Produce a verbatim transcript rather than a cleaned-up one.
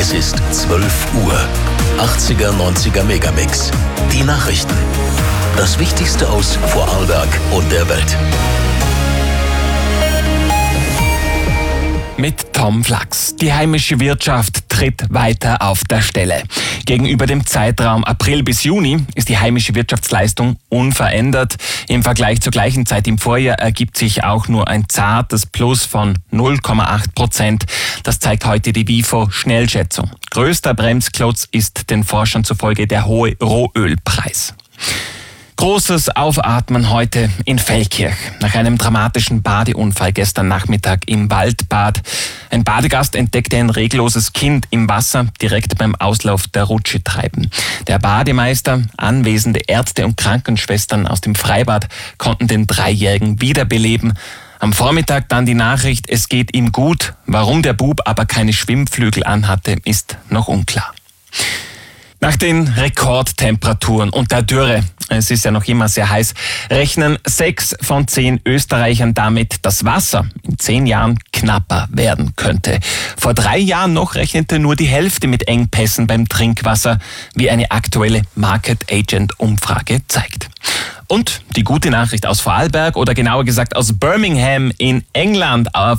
Es ist zwölf Uhr. achtziger, neunziger Megamix. Die Nachrichten. Das Wichtigste aus Vorarlberg und der Welt. Mit Tom Flachs. Die heimische Wirtschaft tritt weiter auf der Stelle. Gegenüber dem Zeitraum April bis Juni ist die heimische Wirtschaftsleistung unverändert. Im Vergleich zur gleichen Zeit im Vorjahr ergibt sich auch nur ein zartes Plus von null Komma acht Prozent. Das zeigt heute die WIFO-Schnellschätzung. Größter Bremsklotz ist den Forschern zufolge der hohe Rohölpreis. Großes Aufatmen heute in Feldkirch. Nach einem dramatischen Badeunfall gestern Nachmittag im Waldbad. Ein Badegast entdeckte ein regloses Kind im Wasser direkt beim Auslauf der Rutsche treiben. Der Bademeister, anwesende Ärzte und Krankenschwestern aus dem Freibad konnten den Dreijährigen wiederbeleben. Am Vormittag dann die Nachricht, es geht ihm gut. Warum der Bub aber keine Schwimmflügel anhatte, ist noch unklar. Nach den Rekordtemperaturen und der Dürre, es ist ja noch immer sehr heiß, rechnen sechs von zehn Österreichern damit, dass Wasser in zehn Jahren knapper werden könnte. Vor drei Jahren noch rechnete nur die Hälfte mit Engpässen beim Trinkwasser, wie eine aktuelle Market Agent Umfrage zeigt. Und die gute Nachricht aus Vorarlberg oder genauer gesagt aus Birmingham in England.